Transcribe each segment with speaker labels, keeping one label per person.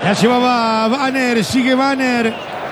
Speaker 1: La llevaba Banner, sigue Banner.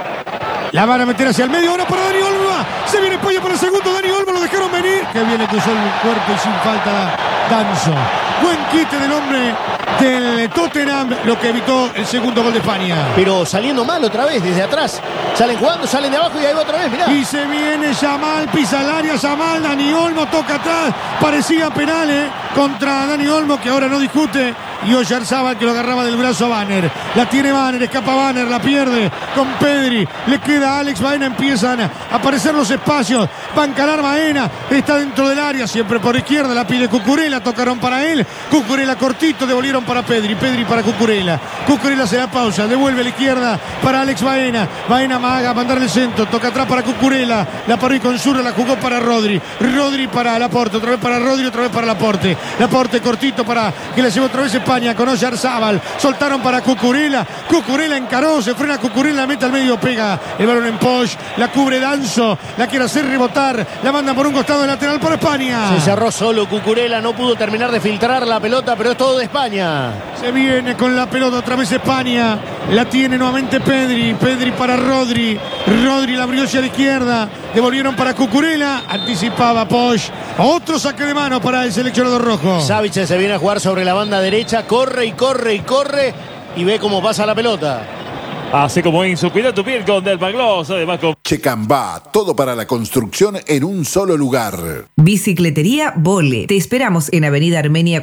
Speaker 1: La van a meter hacia el medio, ahora para Dani Olmo. Se viene España para el segundo, Dani Olmo, lo dejaron venir. Que viene que usó el cuerpo y sin falta Danso. Buen quite del hombre del Tottenham, lo que evitó el segundo gol de España.
Speaker 2: Pero saliendo mal otra vez, desde atrás. Salen jugando, salen de abajo y ahí va otra vez, mirá.
Speaker 1: Y se viene Yamal, pisa el área, Yamal, Dani Olmo toca atrás. Parecía penal, contra Dani Olmo, que ahora no discute. Y Oyarzabal que lo agarraba del brazo a Banner. La tiene Banner, escapa Banner, la pierde con Pedri. Le queda a Alex Baena, empiezan a aparecer los espacios. Va a encarar Baena, está dentro del área, siempre por izquierda, la pide Cucurella, tocaron para él. Cucurella cortito, devolvieron para Pedri, Pedri para Cucurella. Cucurella se da pausa, devuelve a la izquierda para Alex Baena. Baena maga, mandarle el centro, toca atrás para Cucurella. La paró con Zurra, la jugó para Rodri. Rodri para Laporte, otra vez para Rodri, otra vez para Laporte. Laporte cortito para que la lleve otra vez España con Oyarzabal. Soltaron para Cucurella. Cucurella encaró, se frena Cucurella, mete al medio, pega el balón en Poch. La cubre Danso, la quiere hacer rebotar. La manda por un costado de lateral para España.
Speaker 2: Se cerró solo Cucurella, no pudo terminar de filtrar la pelota, pero es todo de España.
Speaker 1: Se viene con la pelota otra vez España. La tiene nuevamente Pedri. Pedri para Rodri. Rodri la abrió hacia la izquierda. Devolvieron para Cucurella. Anticipaba Poch. Otro saque de mano para el seleccionado rojo.
Speaker 2: Savic se viene a jugar sobre la banda derecha. Corre y corre y corre. Y ve cómo pasa la pelota.
Speaker 3: Hace como Enzo, cuida tu piel con Dermagloss, además con
Speaker 4: Checambá, todo para la construcción en un solo lugar.
Speaker 5: Bicicletería Vole. Te esperamos en Avenida Armenia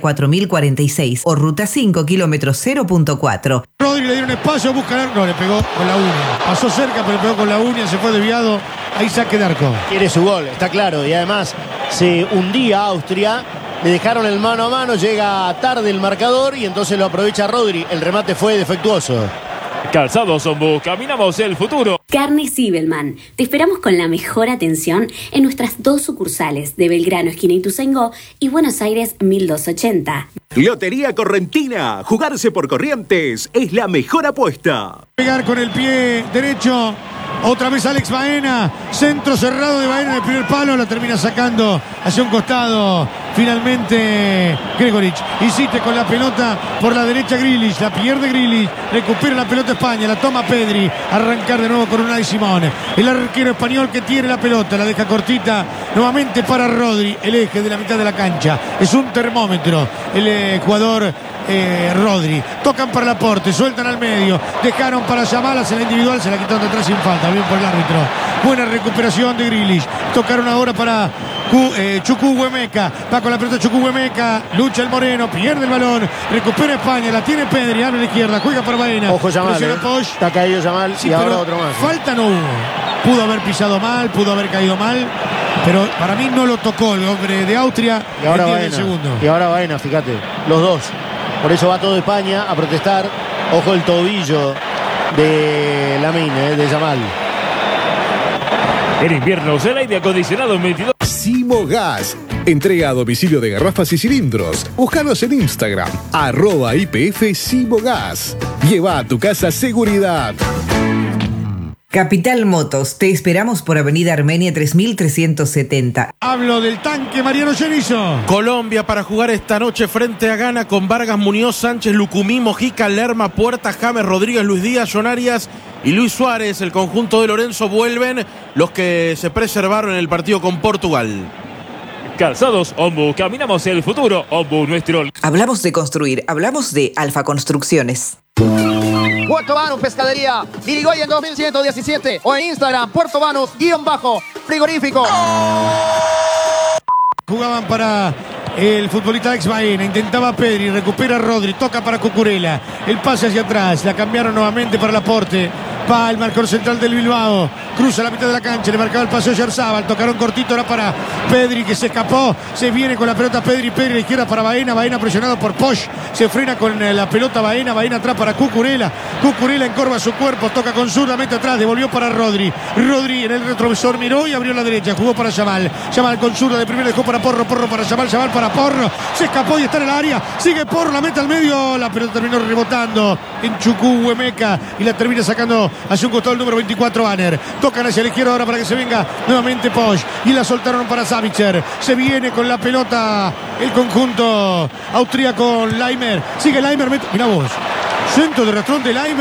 Speaker 5: 4046 o Ruta 5, kilómetro 0.4.
Speaker 1: Rodri le dieron espacio, busca. No, le pegó con la uña. Pasó cerca, pero le pegó con la uña, se fue desviado. Ahí saque de arco.
Speaker 2: Quiere su gol, está claro. Y además se hundía Austria. Le dejaron el mano a mano, llega tarde el marcador y entonces lo aprovecha Rodri. El remate fue defectuoso.
Speaker 3: Calzados Ombu, caminamos el futuro.
Speaker 6: Carnes Zibelman. Te esperamos con la mejor atención en nuestras dos sucursales de Belgrano, esquina Ituzaingó, y Buenos Aires 1280.
Speaker 7: Lotería Correntina. Jugarse por Corrientes es la mejor apuesta.
Speaker 1: Pegar con el pie derecho. Otra vez Alex Baena. Centro cerrado de Baena en el primer palo. La termina sacando hacia un costado. Finalmente Gregoritsch. Insiste con la pelota por la derecha Grealish. La pierde Grealish. Recupera la pelota España. La toma Pedri. Arrancar de nuevo con Unai Simón. El arquero español que tiene la pelota. La deja cortita. Nuevamente para Rodri. El eje de la mitad de la cancha. Es un termómetro. El jugador Rodri. Tocan para Laporte. Sueltan al medio. Dejaron para Yamal. Hacia la individual. Se la quitaron de atrás sin falta. Bien por el árbitro. Buena recuperación de Grealish. Tocaron ahora para Chukwuemeka. Va con la pelota Chukwuemeka. Lucha el Moreno. Pierde el balón. Recupera España. La tiene Pedri. Abre a la izquierda. Juega para Baena.
Speaker 2: Ojo Yamal. Está caído Yamal.
Speaker 1: Sí,
Speaker 2: y ahora otro más.
Speaker 1: Falta no hubo. Pudo haber pisado mal. Pudo haber caído mal. Pero para mí no lo tocó el hombre de Austria.
Speaker 2: Y ahora Baena.
Speaker 1: El segundo.
Speaker 2: Y ahora Baena, fíjate. Los dos. Por eso va todo España a protestar. Ojo el tobillo de Lamine, de Yamal.
Speaker 3: En invierno, el aire acondicionado en 22.
Speaker 8: Simogas. Entrega a domicilio de garrafas y cilindros. Búscanos en Instagram, @IPF Simogas. Lleva a tu casa seguridad.
Speaker 5: Capital Motos. Te esperamos por Avenida Armenia 3370.
Speaker 1: Hablo del tanque Mariano Cherizo.
Speaker 9: Colombia para jugar esta noche frente a Ghana con Vargas, Muñoz, Sánchez, Lucumí, Mojica, Lerma, Puerta, James, Rodríguez, Luis Díaz, John Arias y Luis Suárez. El conjunto de Lorenzo vuelven los que se preservaron en el partido con Portugal.
Speaker 3: Calzados Ombu, caminamos el futuro. Ombu, nuestro.
Speaker 5: Hablamos de construir, hablamos de Alfa Construcciones.
Speaker 10: Puerto Banús Pescadería, Irigoyen 2117 o en Instagram, Puerto Banús_frigorífico.
Speaker 1: Jugaban para el futbolista Alex Baena, intentaba Pedri, recupera Rodri, toca para Cucurella, el pase hacia atrás, la cambiaron nuevamente para Laporte. Va el marcador central del Bilbao. Cruza la mitad de la cancha. Le marcaba el paseo Oyarzabal. Tocaron cortito ahora para Pedri, que se escapó. Se viene con la pelota Pedri. Pedri a la izquierda para Baena. Baena presionado por Poch. Se frena con la pelota Baena. Baena atrás para Cucurella. Cucurella encorva su cuerpo. Toca con zurda. Mete atrás. Devolvió para Rodri. Rodri en el retrovisor miró y abrió la derecha. Jugó para Yamal. Yamal con zurda de primera. Dejó para Porro. Porro para Yamal. Yamal para Porro. Se escapó y está en el área. Sigue Porro. La mete al medio. La pelota terminó rebotando en Chukwuemeka. Y la termina sacando hacia un costado el número 24 Banner. Tocan hacia la izquierda ahora para que se venga nuevamente Poch. Y la soltaron para Savitzer. Se viene con la pelota el conjunto austríaco con Laimer. Sigue Laimer. Mirá vos. Centro de rastrón de Laimer.